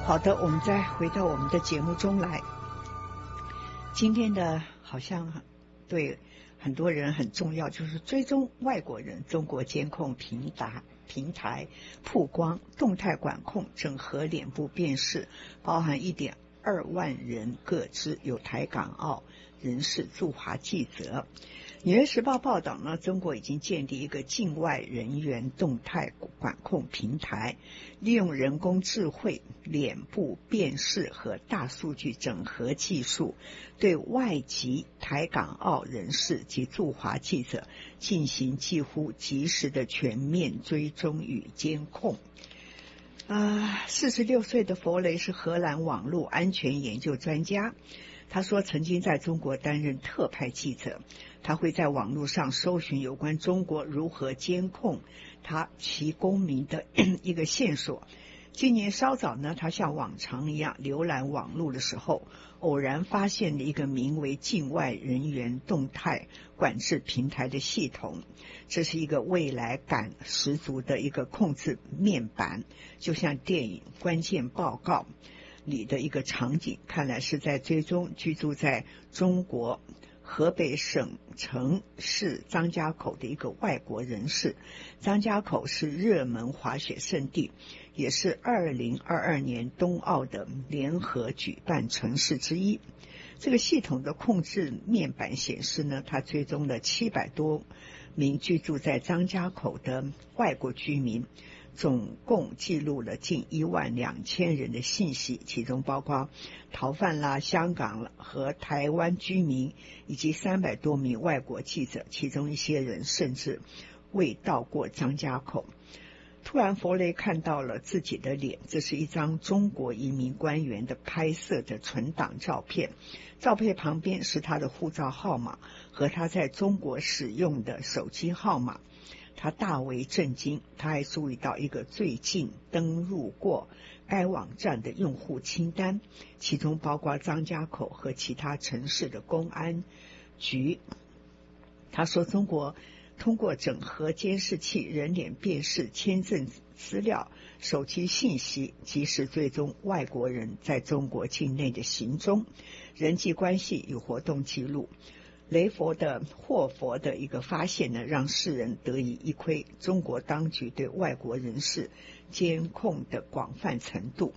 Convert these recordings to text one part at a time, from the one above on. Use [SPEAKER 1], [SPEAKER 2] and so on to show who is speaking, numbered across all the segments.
[SPEAKER 1] 好的，我们再回到我们的节目中来。今天的好像对很多人很重要，就是追踪外国人中国监控平台曝光动态管控整合脸部辨识，包含1.2万人个资，有台港澳人士驻华记者。纽约时报报道呢，中国已经建立一个境外人员动态管控平台，利用人工智慧、脸部辨识和大数据整合技术，对外籍台港澳人士及驻华记者进行几乎即时的全面追踪与监控。46岁的弗雷是荷兰网络安全研究专家，他说曾经在中国担任特派记者，他会在网络上搜寻有关中国如何监控其公民的一个线索。今年稍早呢，他像往常一样浏览网络的时候，偶然发现了一个名为境外人员动态管制平台的系统。这是一个未来感十足的一个控制面板，就像电影《关键报告》里的一个场景，看来是在追踪居住在中国河北省城市张家口的一个外国人士。张家口是热门滑雪胜地，也是2022年冬奥的联合举办城市之一。这个系统的控制面板显示呢，它追踪了700多名居住在张家口的外国居民，总共记录了近12000人的信息，其中包括逃犯啦、香港和台湾居民，以及300多名外国记者，其中一些人甚至未到过张家口。突然弗雷看到了自己的脸，这是一张中国移民官员的拍摄的存档照片，照片旁边是他的护照号码和他在中国使用的手机号码。他大为震惊，他还注意到一个最近登录过该网站的用户清单，其中包括张家口和其他城市的公安局。他说中国通过整合监视器、人脸辨识、签证资料、手机信息，及时追踪外国人在中国境内的行踪、人际关系与活动记录。霍佛的一个发现呢，让世人得以一窥中国当局对外国人士监控的广泛程度。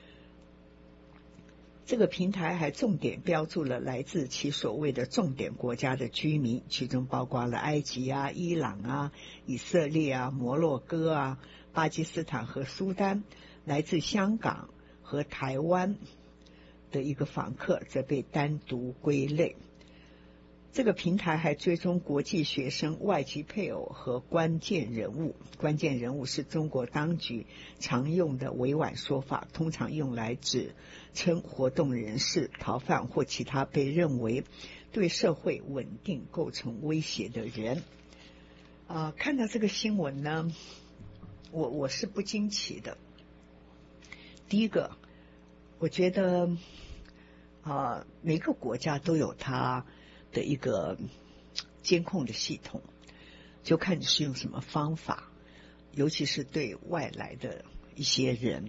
[SPEAKER 1] 这个平台还重点标注了来自其所谓的重点国家的居民，其中包括了埃及啊、伊朗啊、以色列啊、摩洛哥啊、巴基斯坦和苏丹。来自香港和台湾的一个访客则被单独归类。这个平台还追踪国际学生、外籍配偶和关键人物。关键人物是中国当局常用的委婉说法，通常用来指称活动人士、逃犯或其他被认为对社会稳定构成威胁的人。看到这个新闻呢，我是不惊奇的。第一个，我觉得每个国家都有它的一个监控的系统，就看你是用什么方法，尤其是对外来的一些人。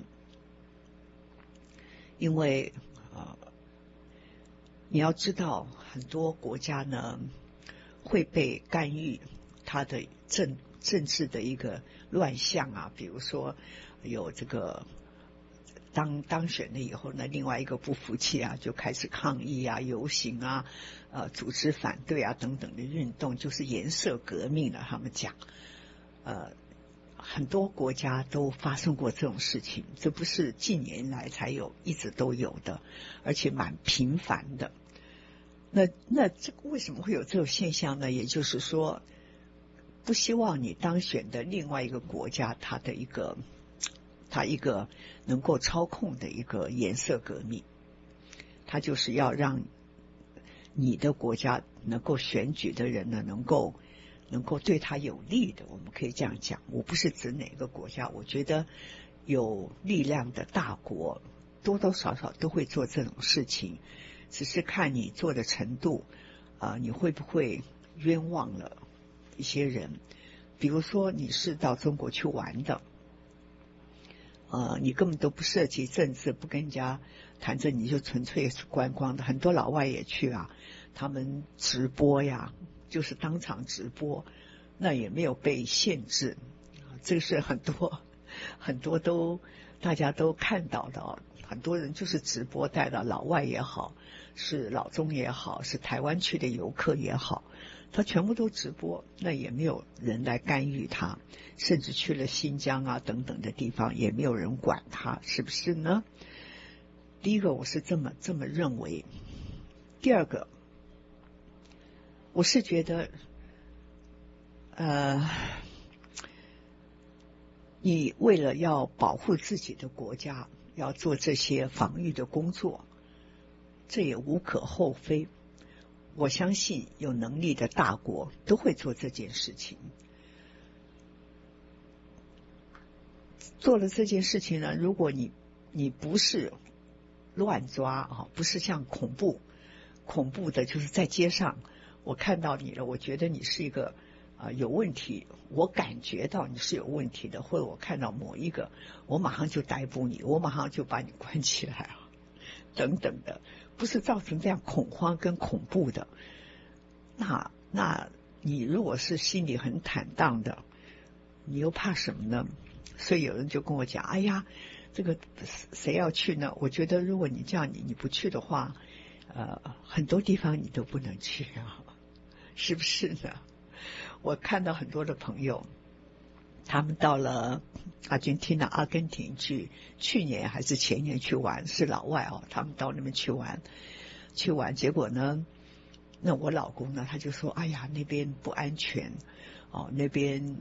[SPEAKER 1] 因为你要知道很多国家呢会被干预它的政治的一个乱象啊，比如说有这个当选了以后呢，另外一个不服气啊，就开始抗议啊、游行啊、组织反对啊等等的运动，就是颜色革命了。他们讲，很多国家都发生过这种事情，这不是近年来才有，一直都有的，而且蛮频繁的。那这个为什么会有这种现象呢？也就是说，不希望你当选的另外一个国家，它一个能够操控的一个颜色革命，它就是要让你的国家能够选举的人呢，能够对他有利的。我们可以这样讲，我不是指哪个国家，我觉得有力量的大国多多少少都会做这种事情，只是看你做的程度，你会不会冤枉了一些人。比如说你是到中国去玩的， 你根本都不涉及政治，不跟人家谈政，你就纯粹是观光的。很多老外也去啊，他们直播呀，就是当场直播，那也没有被限制，这是很多都大家都看到的。很多人就是直播带到，老外也好，是老中也好，是台湾去的游客也好，他全部都直播，那也没有人来干预他，甚至去了新疆啊等等的地方，也没有人管他，是不是呢？第一个我是这么认为，第二个我是觉得你为了要保护自己的国家，要做这些防御的工作，这也无可厚非。我相信有能力的大国都会做这件事情。做了这件事情呢，如果你不是乱抓啊，不是像恐怖的，就是在街上我看到你了，我觉得你是一个有问题，我感觉到你是有问题的，或者我看到某一个，我马上就逮捕你，我马上就把你关起来啊，等等的，不是造成这样恐慌跟恐怖的。那你如果是心里很坦荡的，你又怕什么呢？所以有人就跟我讲，哎呀，这个谁要去呢？我觉得如果你这样你不去的话，很多地方你都不能去啊，是不是呢？我看到很多的朋友，他们到了阿根廷去年还是前年去玩，是老外哦，他们到那边去玩，结果呢，那我老公呢，他就说，哎呀，那边不安全哦，那边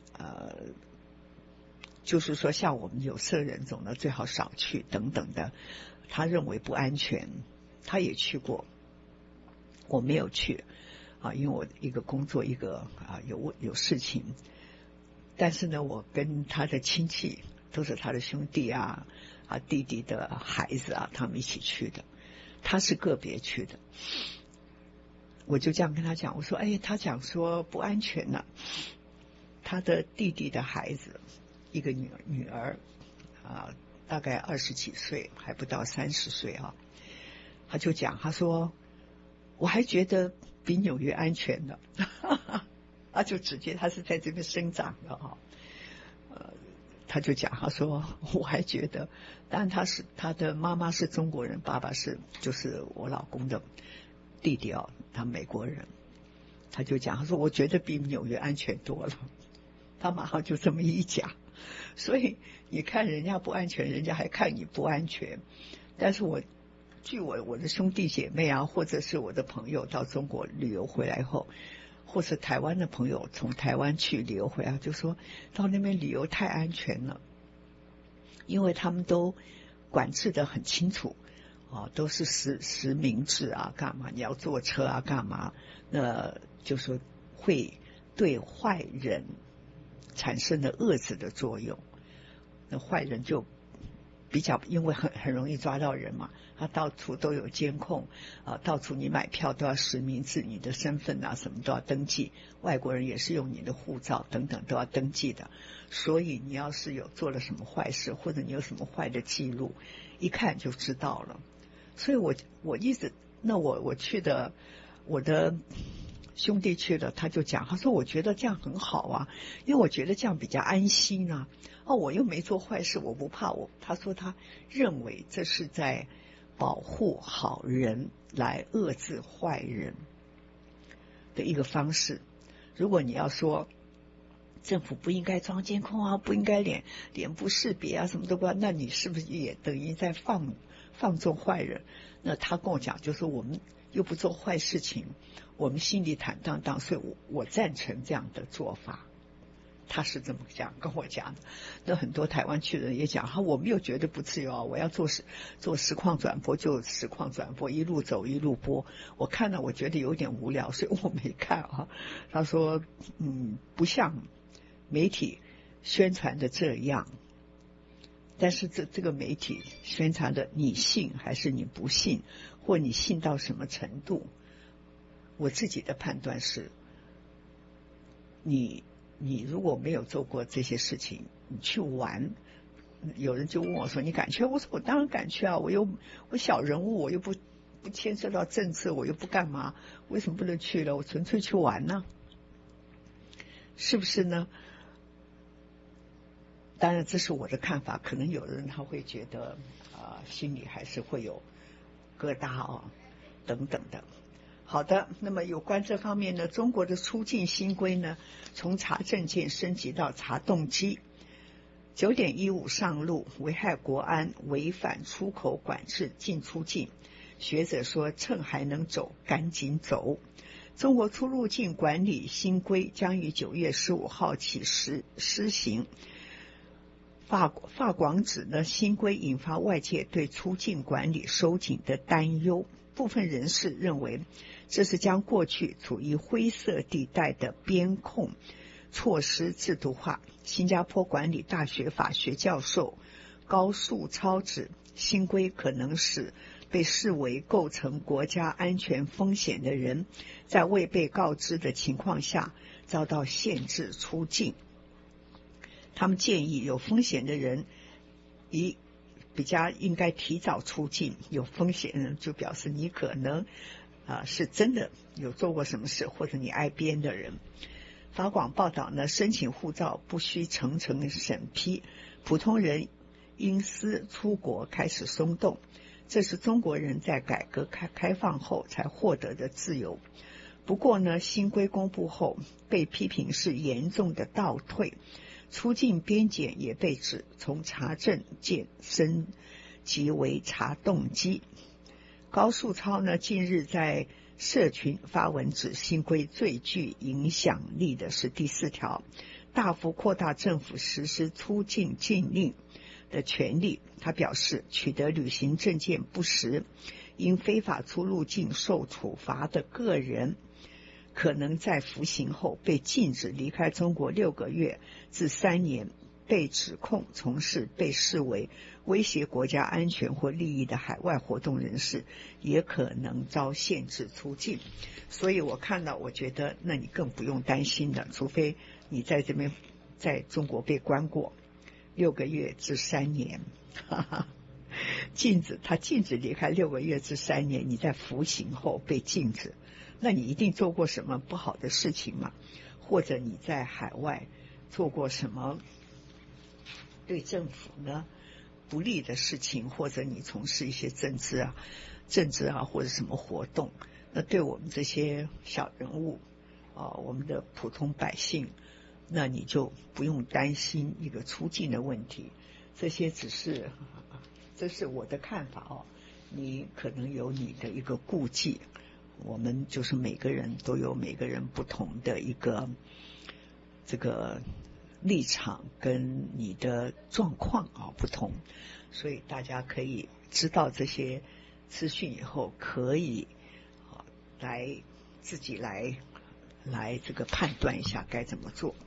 [SPEAKER 1] 就是说像我们有色人种呢，最好少去等等的，他认为不安全，他也去过，我没有去啊，因为我一个工作，一个有事情。但是呢，我跟他的亲戚都是他的兄弟弟弟的孩子啊，他们一起去的。他是个别去的，我就这样跟他讲，我说，哎，他讲说不安全呢。他的弟弟的孩子，一个女儿大概20几岁，还不到30岁啊。他就讲，他说我还觉得比纽约安全呢。他就直接他是在这边生长的哈。他就讲，他说我还觉得，当然他的妈妈是中国人，爸爸就是我老公的弟弟哦，他美国人。他就讲，他说我觉得比纽约安全多了。他马上就这么一讲，所以你看人家不安全，人家还看你不安全。但是据我的兄弟姐妹啊，或者是我的朋友到中国旅游回来后，或是台湾的朋友从台湾去旅游回来，就说到那边旅游太安全了，因为他们都管制得很清楚都是实名制啊，干嘛你要坐车啊，干嘛，那就说会对坏人产生了遏制的作用，那坏人就比较，因为很容易抓到人嘛，他到处都有监控到处你买票都要实名制，你的身份什么都要登记，外国人也是用你的护照等等都要登记的，所以你要是有做了什么坏事，或者你有什么坏的记录，一看就知道了。所以我一直，那我去的，我的兄弟去了，他就讲，他说我觉得这样很好啊，因为我觉得这样比较安心啊。我又没做坏事，我不怕。他说他认为这是在保护好人，来遏制坏人的一个方式。如果你要说政府不应该装监控啊，不应该脸部识别啊，什么都不要，那你是不是也等于在放纵坏人？那他跟我讲，就是我们又不做坏事情，我们心里坦荡荡，所以我赞成这样的做法。他是这么讲跟我讲的。那很多台湾去的人也讲，我没有觉得不自由啊，我要做实况转播就实况转播，一路走一路播。我看了我觉得有点无聊，所以我没看啊。他说不像媒体宣传的这样，但是这个媒体宣传的你信还是你不信，或你信到什么程度，我自己的判断是，你如果没有做过这些事情，你去玩有人就问我说：“你敢去？”我说：“我当然敢去啊！我小人物，我又不牵涉到政治，我又不干嘛，为什么不能去了？我纯粹去玩呢，是不是呢？”当然，这是我的看法，可能有人他会觉得心里还是会有疙瘩等等的。好的，那么有关这方面呢，中国的出境新规呢，从查证件升级到查动机。9.15上路，危害国安，违反出口管制进出境。学者说，趁还能走，赶紧走。中国出入境管理新规将于9月15号起施行。法广指呢，新规引发外界对出境管理收紧的担忧。部分人士认为，这是将过去处于灰色地带的边控措施制度化。新加坡管理大学法学教授高树超指，新规可能使被视为构成国家安全风险的人，在未被告知的情况下遭到限制出境。他们建议有风险的人比较应该提早出境，有风险人就表示你可能是真的有做过什么事，或者你挨边的人。法广报道呢，申请护照不需层层审批，普通人因私出国开始松动，这是中国人在改革开放后才获得的自由。不过呢，新规公布后被批评是严重的倒退，出境边检也被指从查证件升级为查动机。高树超呢，近日在社群发文指，新规最具影响力的是第4条，大幅扩大政府实施出境禁令的权利。他表示，取得旅行证件不实，因非法出入境受处罚的个人，可能在服刑后被禁止离开中国6个月至3年，被指控从事被视为威胁国家安全或利益的海外活动人士，也可能遭限制出境。所以我看到，我觉得那你更不用担心了，除非你在这边在中国被关过6个月至3年，禁止离开6个月至3年，你在服刑后被禁止，那你一定做过什么不好的事情嘛？或者你在海外做过什么对政府呢不利的事情，或者你从事一些政治啊或者什么活动，那对我们这些小人物我们的普通百姓，那你就不用担心一个出境的问题。这是我的看法你可能有你的一个顾忌，我们就是每个人都有每个人不同的一个这个立场跟你的状况不同，所以大家可以知道这些资讯以后，可以自己来这个判断一下该怎么做。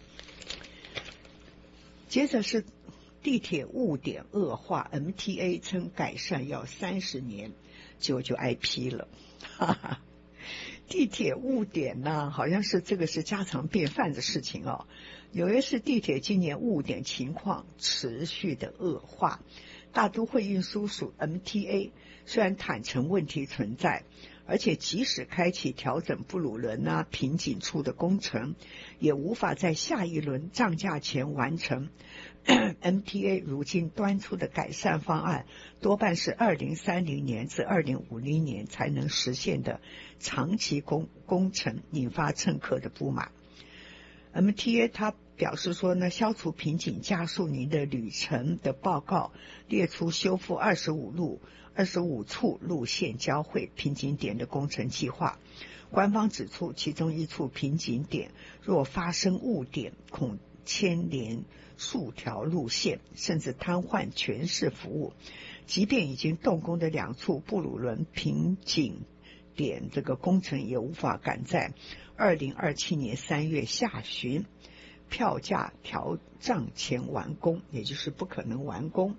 [SPEAKER 1] 接着是地铁误点恶化， MTA 称改善要30年，就挨批了。地铁误点呢，好像是这个是家常便饭的事情纽约市地铁今年误点情况持续的恶化，大都会运输署 MTA 虽然坦诚问题存在，而且即使开启调整布鲁伦瓶颈处的工程，也无法在下一轮涨价前完成。MTA 如今端出的改善方案多半是2030年至2050年才能实现的长期工程，引发乘客的不满。MTA 他表示说呢，消除瓶颈加速您的旅程的报告列出修复25处路线交汇瓶颈点的工程计划。官方指出，其中一处瓶颈点若发生误点，恐牵连数条路线，甚至瘫痪全市服务。即便已经动工的2处布鲁伦瓶颈点，这个工程也无法赶在2027年3月下旬票价调涨前完工，也就是不可能完工。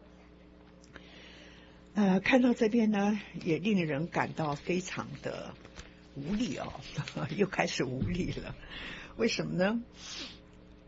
[SPEAKER 1] 看到这边呢，也令人感到非常的无力又开始无力了。为什么呢？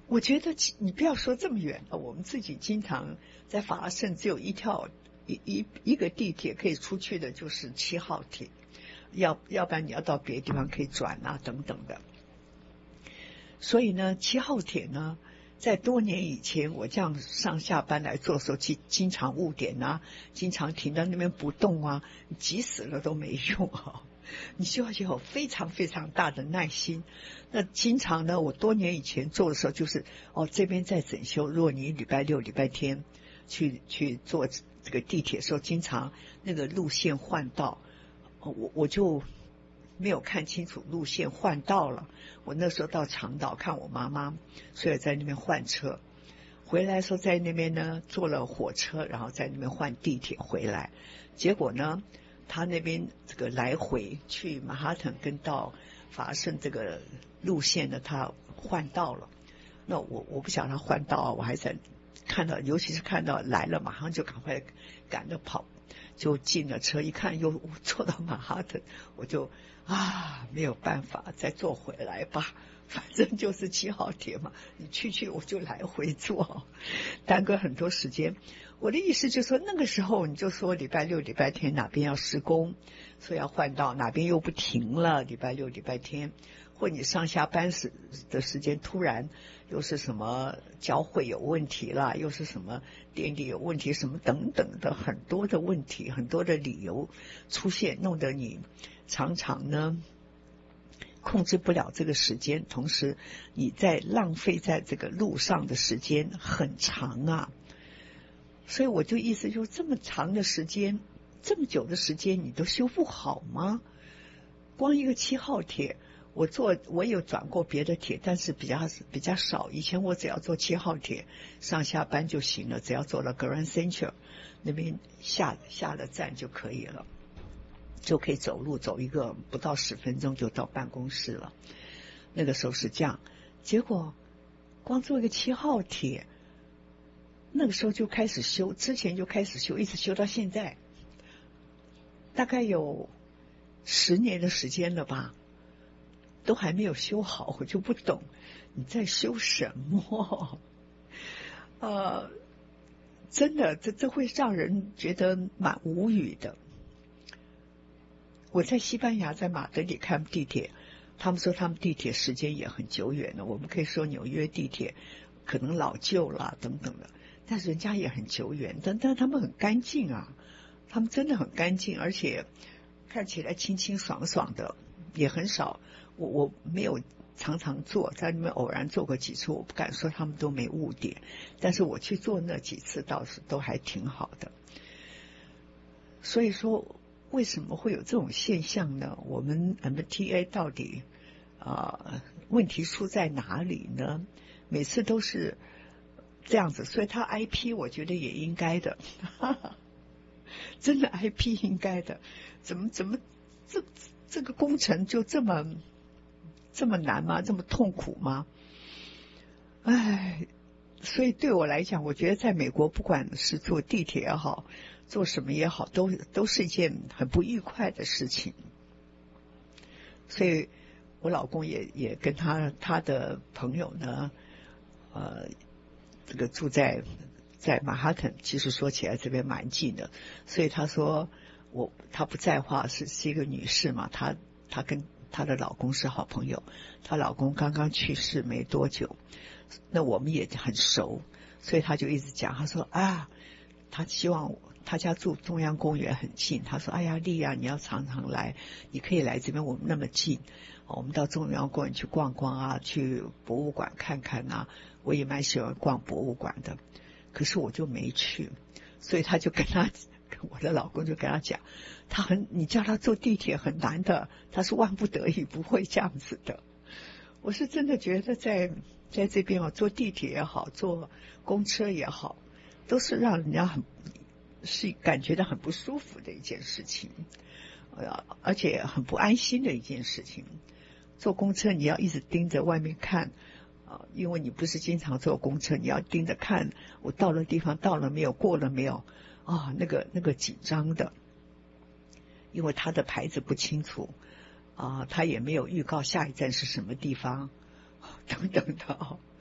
[SPEAKER 1] 我觉得你不要说这么远了，我们自己经常在法拉盛只有一个地铁可以出去的，就是7号铁，要不然你要到别的地方可以转啊等等的。所以呢，7号铁呢，在多年以前我这样上下班来做的时候，经常误点啊，经常停在那边不动啊，急死了都没用啊。你需要有非常非常大的耐心。那经常呢，我多年以前做的时候，就是这边在整修，如果你礼拜六、礼拜天去坐这个地铁的时候，经常那个路线换道，我就没有看清楚路线换道了。我那时候到长岛看我妈妈，所以在那边换车。回来的时候在那边呢坐了火车，然后在那边换地铁回来。结果呢，他那边这个来回去曼哈顿跟到法拉盛这个路线呢，他换道了。那我不想他换道啊，我还在看到，尤其是看到来了，马上就赶快赶着跑，就进了车。一看又坐到曼哈顿，我就没有办法，再坐回来吧。反正就是7号铁嘛，你去我就来回坐，耽搁很多时间。我的意思就是说，那个时候你就说礼拜六、礼拜天哪边要施工，所以要换道，哪边又不停了，礼拜六、礼拜天，或你上下班的时间突然又是什么交汇有问题了，又是什么电力有问题，什么等等的很多的问题，很多的理由出现，弄得你常常呢控制不了这个时间，同时你在浪费在这个路上的时间很长啊。所以我就意思就是这么长的时间，这么久的时间你都修不好吗？光一个7号铁，我有转过别的铁，但是比较少。以前我只要坐7号铁上下班就行了，只要坐了 Grand Central 那边下了站就可以了，就可以走路走一个不到10分钟就到办公室了。那个时候是这样，结果光坐一个7号铁，那个时候就开始修，之前就开始修，一直修到现在，大概有10年的时间了吧，都还没有修好。我就不懂你在修什么。真的这会让人觉得蛮无语的。我在西班牙在马德里看地铁，他们说他们地铁时间也很久远了，我们可以说纽约地铁可能老旧了等等的，但是人家也很久远，但他们很干净啊，他们真的很干净，而且看起来清清爽爽的，也很少。我没有常常坐，在那边偶然坐过几次，我不敢说他们都没误点，但是我去坐那几次倒是都还挺好的。所以说为什么会有这种现象呢？我们 MTA 到底问题出在哪里呢？每次都是这样子，所以他 IP 我觉得也应该的，真的 IP 应该的。怎么这个工程就这么难吗？这么痛苦吗？所以对我来讲，我觉得在美国不管是坐地铁也好，做什么也好，都是一件很不愉快的事情。所以我老公也跟他的朋友呢，这个住在曼哈顿，其实说起来这边蛮近的，所以他说他不在话是一个女士嘛，她跟她的老公是好朋友，她老公刚刚去世没多久，那我们也很熟，所以他就一直讲，他说他希望他家住中央公园很近，他说丽亚你要常常来，你可以来这边，我们那么近，我们到中央公园去逛逛啊，去博物馆看看啊，我也蛮喜欢逛博物馆的，可是我就没去，所以他就我的老公就跟他讲，你叫他坐地铁很难的，他是万不得已不会这样子的。我是真的觉得在这边坐地铁也好，坐公车也好，都是让人家是感觉到很不舒服的一件事情，而且很不安心的一件事情。坐公车你要一直盯着外面看，因为你不是经常坐公车，你要盯着看我到了地方到了没有，过了没有那个紧张的，因为他的牌子不清楚他也没有预告下一站是什么地方等等的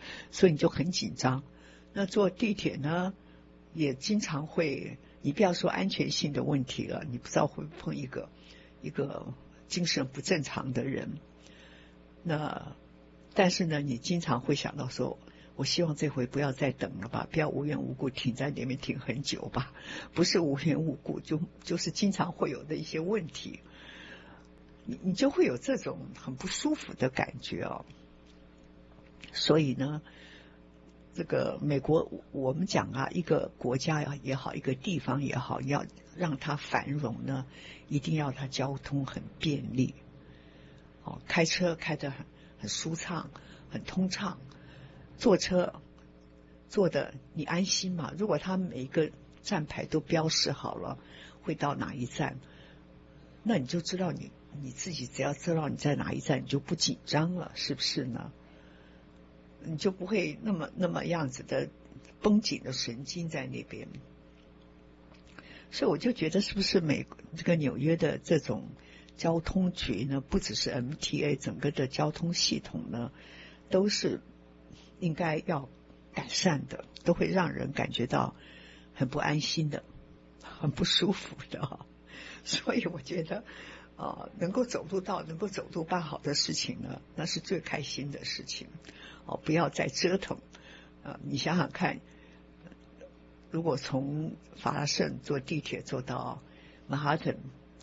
[SPEAKER 1] 所以你就很紧张。那坐地铁呢，也经常会，你不要说安全性的问题了，你不知道会碰一个精神不正常的人。那但是呢，你经常会想到说，我希望这回不要再等了吧，不要无缘无故停在那边停很久吧，不是无缘无故，就是经常会有的一些问题，你就会有这种很不舒服的感觉哦。所以呢，这个美国我们讲啊，一个国家也好，一个地方也好，要让它繁荣呢，一定要它交通很便利，开车开得很舒畅，很通畅，坐车坐的你安心嘛。如果他每一个站牌都标示好了会到哪一站，那你就知道你自己只要知道你在哪一站，你就不紧张了，是不是呢？你就不会那么样子的绷紧的神经在那边。所以我就觉得是不是这个纽约的这种交通局呢，不只是 MTA， 整个的交通系统呢都是应该要改善的，都会让人感觉到很不安心的，很不舒服的。所以我觉得能够走路办好的事情呢，那是最开心的事情。不要再折腾。你想想看，如果从法拉盛坐地铁坐到曼哈顿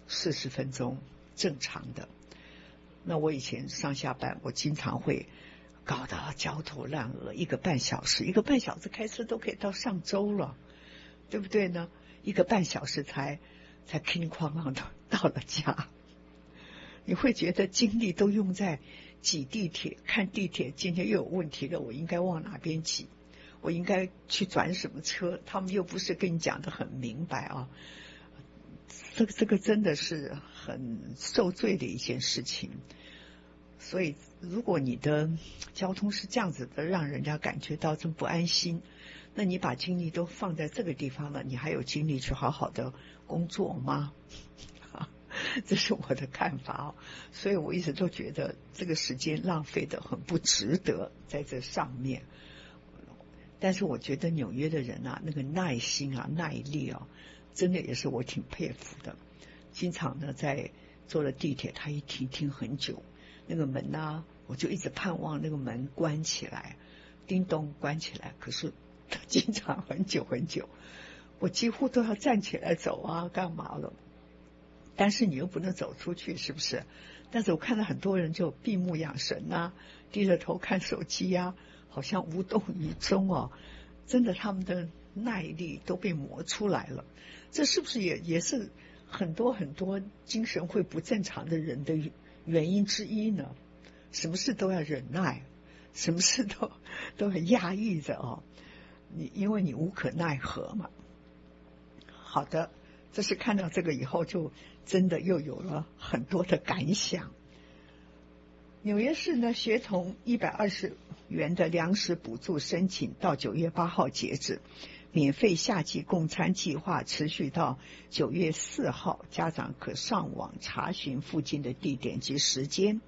[SPEAKER 1] 40分钟正常的，那我以前上下班我经常会搞得焦头烂额，1个半小时开车都可以到上周了，对不对呢？1个半小时才哐哐啷的到了家，你会觉得精力都用在挤地铁，看地铁今天又有问题了，我应该往哪边挤，我应该去转什么车，他们又不是跟你讲得很明白啊。这个真的是很受罪的一件事情。所以如果你的交通是这样子的，让人家感觉到这么不安心，那你把精力都放在这个地方了，你还有精力去好好的工作吗？这是我的看法。所以我一直都觉得这个时间浪费的很不值得在这上面。但是我觉得纽约的人啊，那个耐心啊耐力啊，真的也是我挺佩服的。经常呢在坐了地铁，他一停很久，那个门啊我就一直盼望那个门关起来，叮咚关起来，可是他经常很久很久，我几乎都要站起来走啊干嘛了。但是你又不能走出去，是不是？但是我看到很多人就闭目养神啊，低着头看手机啊，好像无动于衷哦。真的他们的耐力都被磨出来了。这是不是也是很多精神会不正常的人的原因之一呢？什么事都要忍耐，什么事都很压抑着哦。因为你无可奈何嘛。好的，这是看到这个以后就真的又有了很多的感想。纽约市呢，学童120元的粮食补助申请到9月8号截止，免费夏季供餐计划持续到9月4号，家长可上网查询附近的地点及时间。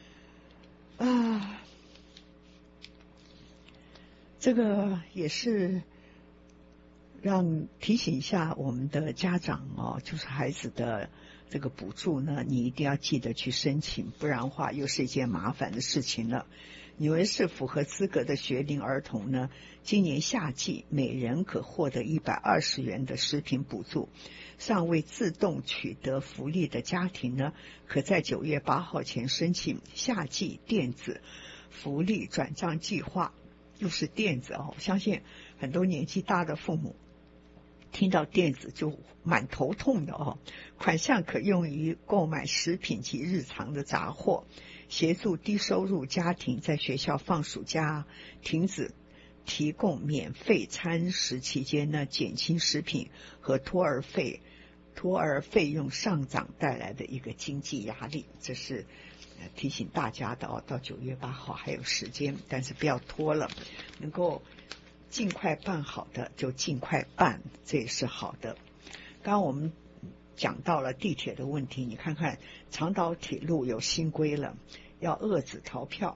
[SPEAKER 1] 这个也是让提醒一下我们的家长哦，就是孩子的这个补助呢，你一定要记得去申请，不然的话又是一件麻烦的事情了。纽约市符合资格的学龄儿童呢，今年夏季每人可获得120元的食品补助。尚未自动取得福利的家庭呢，可在9月8号前申请夏季电子福利转账计划。又是电子哦，我相信很多年纪大的父母听到电子就蛮头痛的哦。款项可用于购买食品及日常的杂货，协助低收入家庭在学校放暑假停止提供免费餐食期间呢，减轻食品和托儿费用上涨带来的一个经济压力。这是提醒大家的哦，到9月8号还有时间，但是不要拖了，能够尽快办好的就尽快办，这也是好的。刚刚我们讲到了地铁的问题，你看看长岛铁路有新规了，要遏制逃票，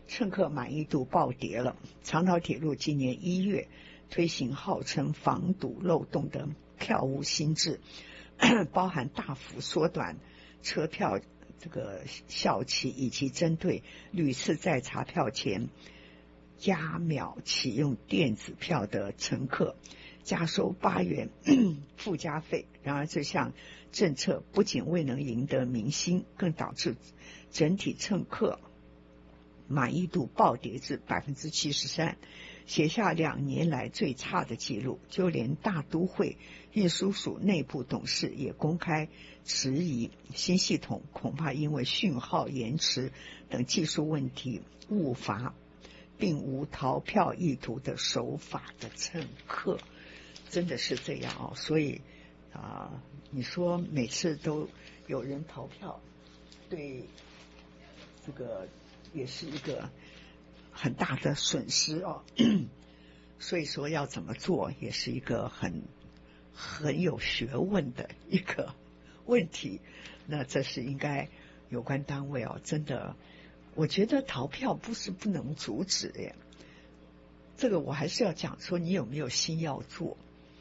[SPEAKER 1] 乘客满意度暴跌了。长岛铁路今年1月推行号称防堵漏洞的票务新制，包含大幅缩短车票这个效期，以及针对屡次在查票前加秒启用电子票的乘客加收8元附加费。然而这项政策不仅未能赢得民心，更导致整体乘客满意度暴跌至 73%， 写下2年来最差的记录。就连大都会运输署内部董事也公开质疑新系统恐怕因为讯号延迟等技术问题误罚并无逃票意图的守法的乘客。真的是这样哦，所以你说每次都有人逃票，对这个也是一个很大的损失哦。所以说要怎么做也是一个很有学问的一个问题。那这是应该有关单位哦，真的，我觉得逃票不是不能阻止耶，这个我还是要讲说你有没有心要做。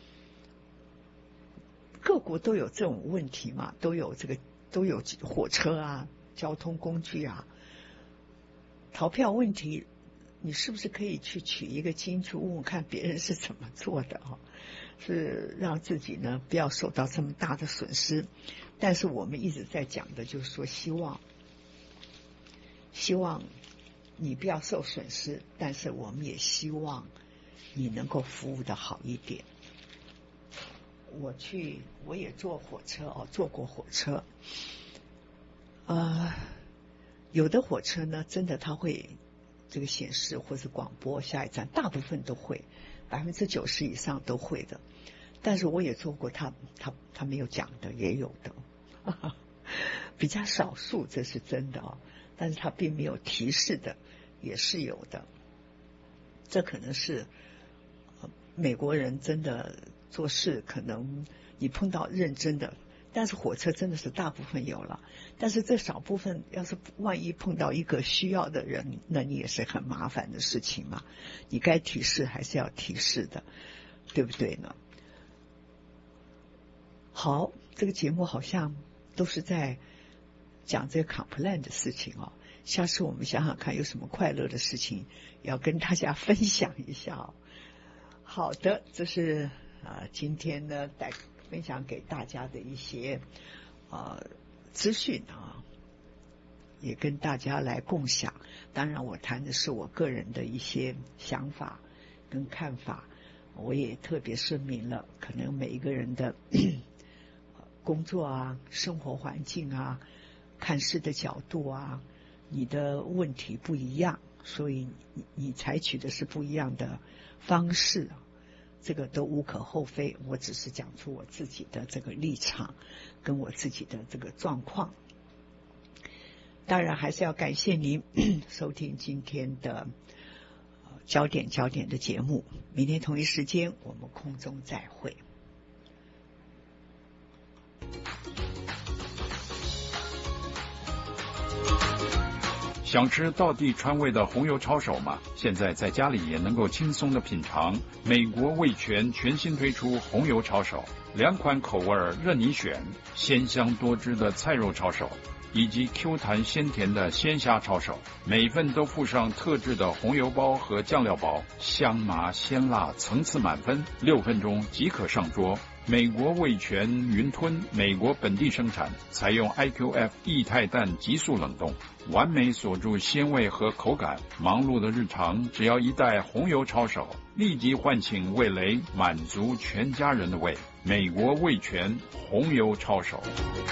[SPEAKER 1] 各国都有这种问题嘛，都有火车啊，交通工具啊，逃票问题，你是不是可以去取一个经去问问看别人是怎么做的哦？是让自己呢不要受到这么大的损失。但是我们一直在讲的就是说，希望你不要受损失，但是我们也希望你能够服务的好一点。我也坐火车哦，坐过火车。有的火车呢，真的它会这个显示或是广播下一站，大部分都会，90%以上都会的。但是我也坐过他没有讲的，也有的，比较少数，这是真的哦。但是他并没有提示的，也是有的。这可能是美国人真的做事，可能你碰到认真的，但是火车真的是大部分有了。但是这少部分，要是万一碰到一个需要的人，那你也是很麻烦的事情嘛。你该提示还是要提示的，对不对呢？好，这个节目好像都是在讲这个 complain 的事情哦。下次我们想想看有什么快乐的事情要跟大家分享一下哦。好的，这是今天呢分享给大家的一些资讯啊，也跟大家来共享。当然我谈的是我个人的一些想法跟看法，我也特别声明了，可能每一个人的工作啊、生活环境啊、看事的角度啊，你的问题不一样，所以你采取的是不一样的方式，这个都无可厚非。我只是讲出我自己的这个立场跟我自己的这个状况。当然还是要感谢您收听今天的焦点的节目。明天同一时间我们空中再会。
[SPEAKER 2] 想吃道地川味的红油抄手吗？现在在家里也能够轻松的品尝。美国味全全新推出红油抄手，2款口味任你选，鲜香多汁的菜肉抄手，以及 Q 弹鲜甜的鲜虾抄手，每份都附上特制的红油包和酱料包，香麻鲜辣，层次满分，6分钟即可上桌。美国味全云吞，美国本地生产，采用 IQF 液态氮急速冷冻，完美锁住鲜味和口感。忙碌的日常，只要一袋红油抄手，立即唤醒味蕾，满足全家人的胃。美国味全红油抄手。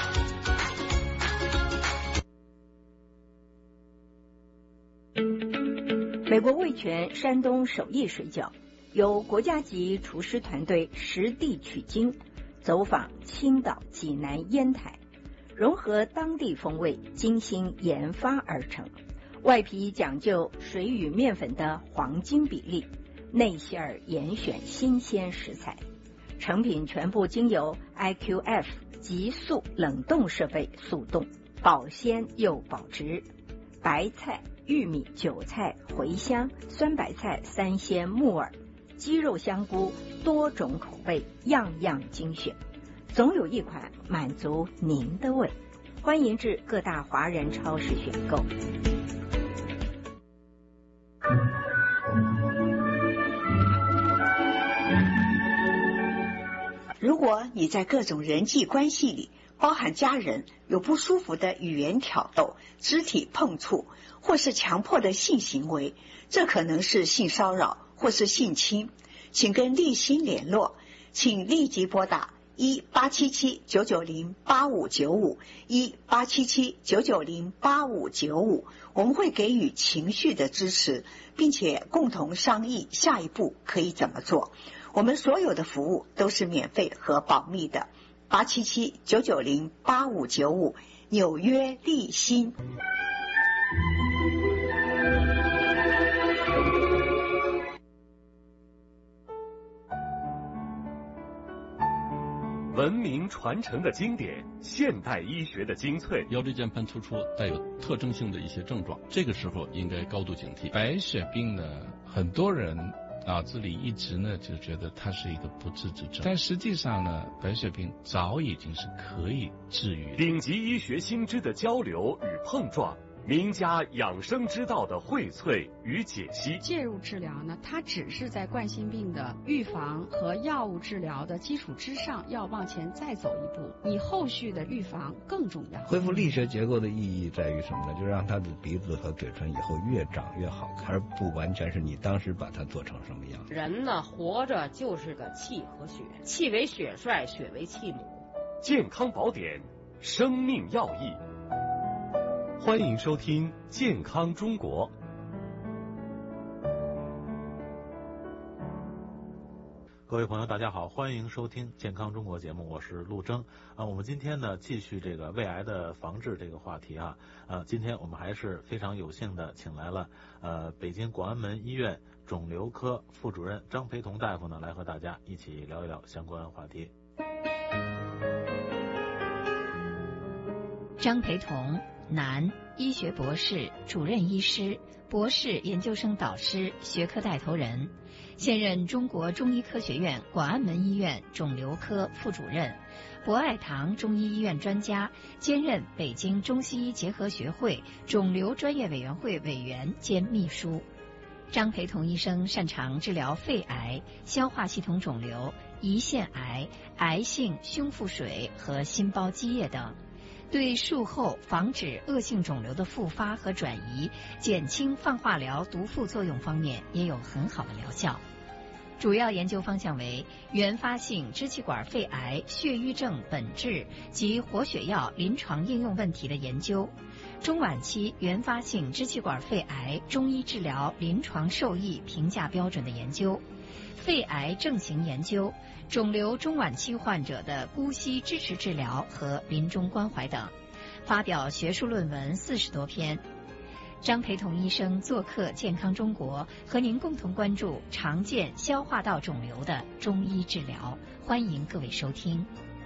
[SPEAKER 3] 美国味全山东手艺水饺，由国家级厨师团队实地取经，走访青岛、济南、烟台，融合当地风味，精心研发而成。外皮讲究水与面粉的黄金比例，内馅儿严选新鲜食材，成品全部经由 IQF 急速冷冻设备速冻，保鲜又保值。白菜、 玉米、韭菜、茴香、酸白菜、三鲜、木耳、鸡肉、香菇，多种口味，样样精选，总有一款满足您的胃。欢迎至各大华人超市选购。
[SPEAKER 1] 如果你在各种人际关系里，包含家人，有不舒服的语言挑逗、肢体碰触，或是强迫的性行为，这可能是性骚扰或是性侵，请跟立新联络，请立即拨打1877-990-8595 1877-990-8595，我们会给予情绪的支持，并且共同商议下一步可以怎么做。我们所有的服务都是免费和保密的。877-990-8595，纽约立新。
[SPEAKER 4] 文明传承的经典，现代医学的精粹。
[SPEAKER 5] 腰椎间盘突出带有特征性的一些症状，这个时候应该高度警惕。白血病呢，很多人脑子里一直呢就觉得它是一个不治之症，但实际上呢，白血病早已经是可以治愈的。
[SPEAKER 4] 顶级医学新知的交流与碰撞，名家养生之道的荟萃与解析。
[SPEAKER 6] 介入治疗呢，它只是在冠心病的预防和药物治疗的基础之上，要往前再走一步，你后续的预防更重要。
[SPEAKER 7] 恢复力学结构的意义在于什么呢？就是让他的鼻子和嘴唇以后越长越好看，而不完全是你当时把它做成什么样。
[SPEAKER 8] 人呢，活着就是个气和血，气为血帅，血为气母。
[SPEAKER 4] 健康宝典，生命要义。欢迎收听《健康中国》。
[SPEAKER 9] 各位朋友大家好，欢迎收听《健康中国》节目，我是陆征我们今天呢继续这个胃癌的防治这个话题今天我们还是非常有幸的请来了北京广安门医院肿瘤科副主任张培彤大夫呢来和大家一起聊一聊相关话题。
[SPEAKER 10] 张培彤，男，医学博士、主任医师、博士研究生导师、学科带头人，现任中国中医科学院广安门医院肿瘤科副主任，博爱堂中医医院专家，兼任北京中西医结合学会肿瘤专业委员会委员兼秘书。张培彤医生擅长治疗肺癌、消化系统肿瘤、胰腺癌、癌性胸腹水和心包积液等，对术后防止恶性肿瘤的复发和转移，减轻放化疗毒副作用方面也有很好的疗效。主要研究方向为原发性支气管肺癌血瘀症本质及活血药临床应用问题的研究，中晚期原发性支气管肺癌中医治疗临床受益评价标准的研究，肺癌症型研究，肿瘤中晚期患者的姑息支持治疗和临终关怀等，发表学术论文40多篇。张培彤医生做客健康中国，和您共同关注常见消化道肿瘤的中医治疗，欢迎各位收听。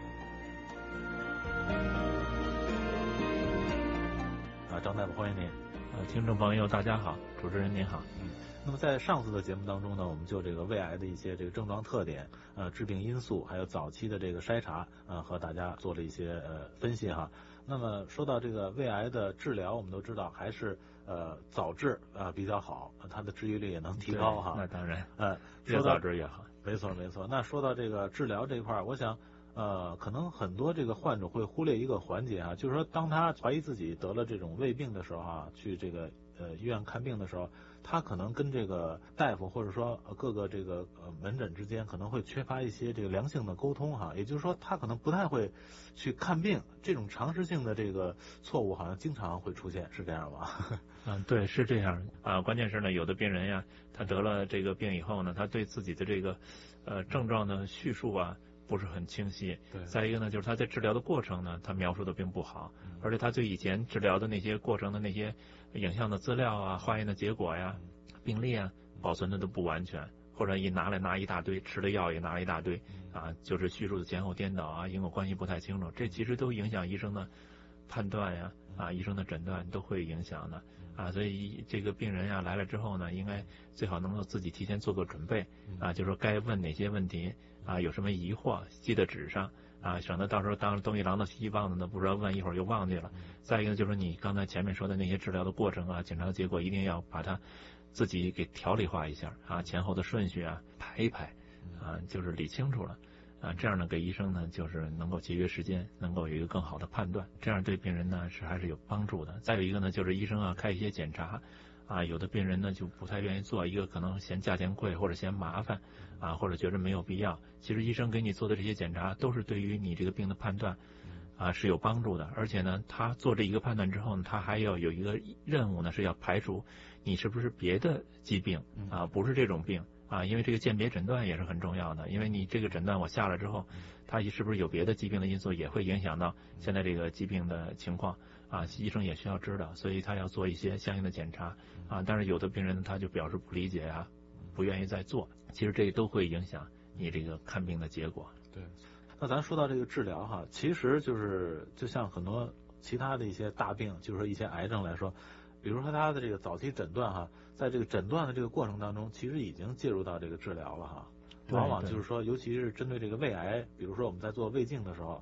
[SPEAKER 9] 张大夫欢迎您。
[SPEAKER 11] 听众朋友大家好，主持人您好。
[SPEAKER 9] 那么在上次的节目当中呢，我们就这个胃癌的一些这个症状特点、致病因素，还有早期的这个筛查，和大家做了一些分析哈。那么说到这个胃癌的治疗，我们都知道还是早治比较好，它的治愈率也能提高哈。
[SPEAKER 11] 那当然，越早治越好。
[SPEAKER 9] 没错没错。那说到这个治疗这一块，我想可能很多这个患者会忽略一个环节就是说当他怀疑自己得了这种胃病的时候去这个医院看病的时候，他可能跟这个大夫或者说各个这个门诊之间可能会缺乏一些这个良性的沟通也就是说他可能不太会去看病，这种常识性的这个错误好像经常会出现，是这样吗？
[SPEAKER 11] 对，是这样关键是呢，有的病人呀，他得了这个病以后呢，他对自己的这个症状的叙述不是很清晰。
[SPEAKER 9] 对。
[SPEAKER 11] 再一个呢，就是他在治疗的过程呢，他描述的并不好，而且他对以前治疗的那些过程的那些影像的资料化验的结果病例保存的都不完全，或者拿一大堆，吃的药也拿了一大堆就是叙述的前后颠倒因果关系不太清楚，这其实都影响医生的判断呀医生的诊断都会影响的所以这个病人来了之后呢，应该最好能够自己提前做个准备就是说该问哪些问题有什么疑惑记在纸上省得到时候当东一榔头西一棒子呢，不知道问一会儿又忘记了。再一个就是你刚才前面说的那些治疗的过程检查的结果一定要把它自己给条理化一下前后的顺序排一排就是理清楚了这样呢给医生呢就是能够节约时间，能够有一个更好的判断，这样对病人呢还是有帮助的。再有一个呢就是医生开一些检查有的病人呢就不太愿意做，一个可能嫌价钱贵或者嫌麻烦或者觉得没有必要。其实医生给你做的这些检查都是对于你这个病的判断是有帮助的，而且呢他做这一个判断之后呢，他还要有一个任务呢是要排除你是不是别的疾病不是这种病因为这个鉴别诊断也是很重要的，因为你这个诊断我下了之后，它是不是有别的疾病的因素也会影响到现在这个疾病的情况医生也需要知道，所以他要做一些相应的检查但是有的病人他就表示不理解不愿意再做，其实这都会影响你这个看病的结果。
[SPEAKER 9] 对，那咱说到这个治疗其实就像很多其他的一些大病，就是说一些癌症来说，比如说他的这个早期诊断在这个诊断的这个过程当中，其实已经介入到这个治疗了往往就是说，尤其是针对这个胃癌，比如说我们在做胃镜的时候，